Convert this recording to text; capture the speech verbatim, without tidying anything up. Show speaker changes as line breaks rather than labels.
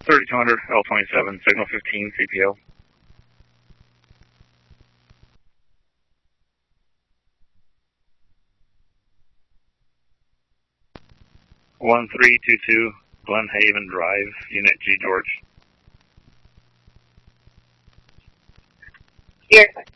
thirty-two hundred, L twenty-seven, signal fifteen, C P O. one three two two, Glen Haven Drive, Unit G George.
Here.